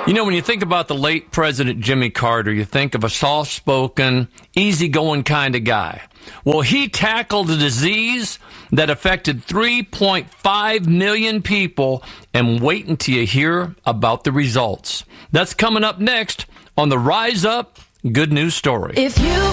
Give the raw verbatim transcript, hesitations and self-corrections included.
You know, when you think about the late President Jimmy Carter, you think of a soft-spoken, easygoing kind of guy. Well, he tackled a disease that affected three point five million people, and wait until you hear about the results. That's coming up next on the Rise Up Good News Story. If you